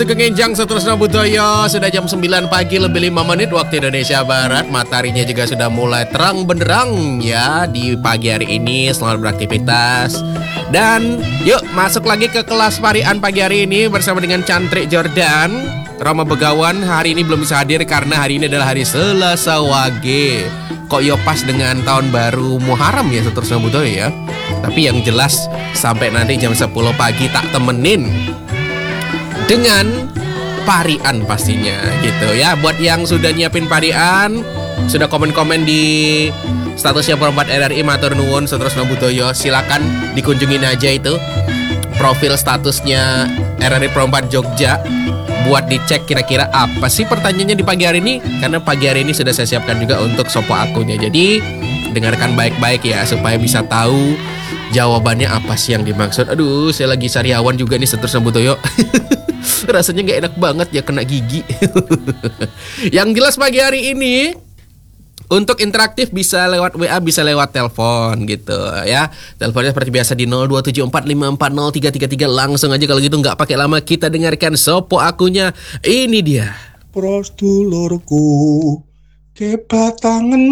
Kengenjang seterusnya Budoyo. Sudah jam 9 pagi lebih 5 menit waktu Indonesia Barat. Mataharinya juga sudah mulai terang benderang ya di pagi hari ini. Selamat beraktivitas. Dan yuk masuk lagi ke kelas varian pagi hari ini bersama dengan Cantrik Jordan. Rama Begawan hari ini belum bisa hadir karena hari ini adalah hari Selasa Wage. Kok yo pas dengan tahun baru Muharram ya seterusnya Budoyo ya. Tapi yang jelas sampai nanti jam 10 pagi tak temenin dengan parian pastinya gitu ya. Buat yang sudah nyiapin parian, sudah komen-komen di statusnya Perempat RRI Matur Nuwun seterusnya Budoyo, silakan dikunjungin aja itu profil statusnya RRI Perempat Jogja buat dicek kira-kira apa sih pertanyaannya di pagi hari ini. Karena pagi hari ini sudah saya siapkan juga untuk sopo akunnya. Jadi dengarkan baik-baik ya supaya bisa tahu jawabannya apa sih yang dimaksud. Aduh, saya lagi sariawan juga nih seterusnya Budoyo. Rasanya gak enak banget ya kena gigi. Yang jelas pagi hari ini untuk interaktif bisa lewat WA, bisa lewat telepon gitu ya. Teleponnya seperti biasa di 02745403333. Langsung aja kalau gitu gak pakai lama kita dengarkan sopo akunya. Ini dia. Pros dulurku kebatangan